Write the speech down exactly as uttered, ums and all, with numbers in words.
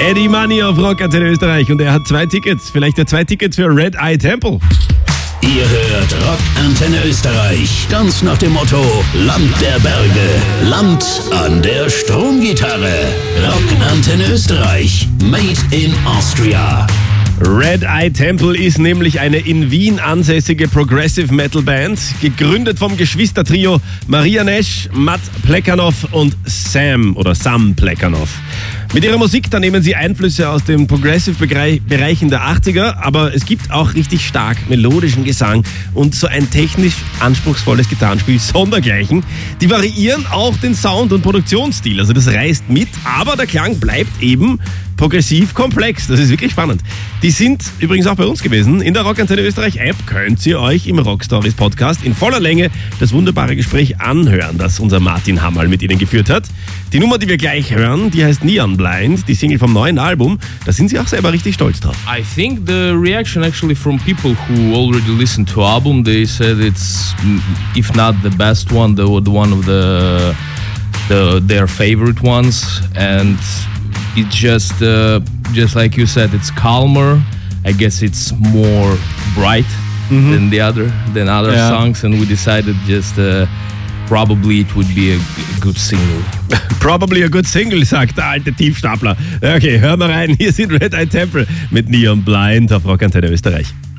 Eddie Money auf Rock Antenne Österreich und er hat zwei Tickets, vielleicht ja zwei Tickets für Red Eye Temple. Ihr hört Rock Antenne Österreich, ganz nach dem Motto Land der Berge, Land an der Stromgitarre. Rock Antenne Österreich, made in Austria. Red Eye Temple ist nämlich eine in Wien ansässige Progressive Metal Band, gegründet vom Geschwistertrio Maria Nesch, Matt Plekhanov und Sam oder Sam Plekhanov. Mit ihrer Musik, da nehmen sie Einflüsse aus den Progressive-Bereichen der achtziger, aber es gibt auch richtig stark melodischen Gesang und so ein technisch anspruchsvolles Gitarrenspiel sondergleichen. Die variieren auch den Sound- und Produktionsstil, also das reißt mit, aber der Klang bleibt eben progressiv komplex. Das ist wirklich spannend. Die sind übrigens auch bei uns gewesen. In der Rock Antenne Österreich App könnt ihr euch im Rockstories Podcast in voller Länge das wunderbare Gespräch anhören, das unser Martin Hammerl mit ihnen geführt hat. Die Nummer, die wir gleich hören, die heißt Neon Blind, die Single vom neuen Album. Da sind sie auch selber richtig stolz drauf. I think the reaction actually from people who already listened to album, they said it's, if not the best one, the, the one of the, the their favorite ones, and it's just uh, just like you said, it's calmer. I guess it's more bright mm-hmm. than the other than other yeah. songs, and we decided just uh, probably it would be a good single. Probably a good single, sagt der alte Tiefstapler. Okay, hör mal rein. Hier sind Red Eye Temple mit Neon Blind auf Rock Antenne Österreich.